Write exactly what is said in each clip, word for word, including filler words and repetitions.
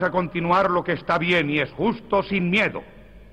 a continuar lo que está bien y es justo sin miedo.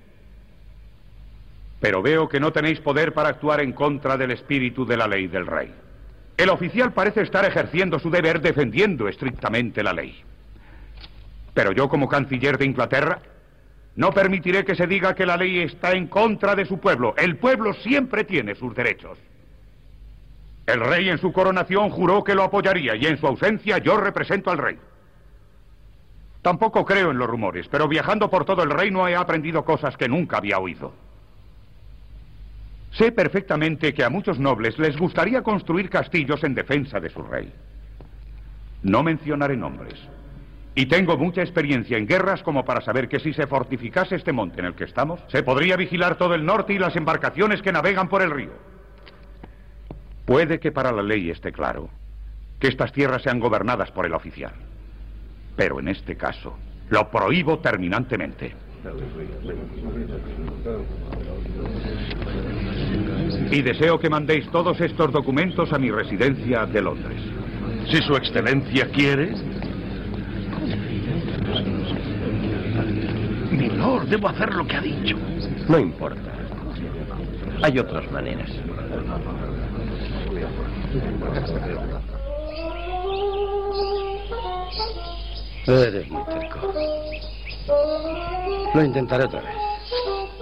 Pero veo que no tenéis poder para actuar en contra del espíritu de la ley del rey. El oficial parece estar ejerciendo su deber defendiendo estrictamente la ley. Pero yo, como canciller de Inglaterra, no permitiré que se diga que la ley está en contra de su pueblo. El pueblo siempre tiene sus derechos. El rey en su coronación juró que lo apoyaría y en su ausencia yo represento al rey. Tampoco creo en los rumores, pero viajando por todo el reino he aprendido cosas que nunca había oído. Sé perfectamente que a muchos nobles les gustaría construir castillos en defensa de su rey. No mencionaré nombres. Y tengo mucha experiencia en guerras como para saber que si se fortificase este monte en el que estamos, se podría vigilar todo el norte y las embarcaciones que navegan por el río. Puede que para la ley esté claro que estas tierras sean gobernadas por el oficial. Pero en este caso, lo prohíbo terminantemente. Y deseo que mandéis todos estos documentos a mi residencia de Londres. Si su excelencia quiere. Milord, debo hacer lo que ha dicho. No importa. Hay otras maneras. Eres muy terco. Lo intentaré otra vez.